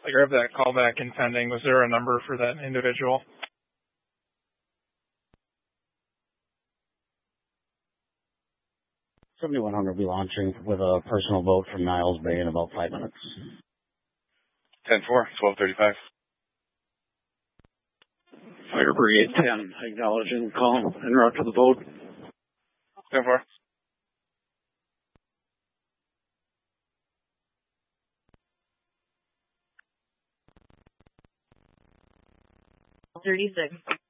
I have that callback in pending. Was there a number for that individual? 7100 will be launching with a personal vote from Niles Bay in about 5 minutes. 10-4, 1235. Fire Brigade 10, acknowledging call en route to the vote. 10-4. $36.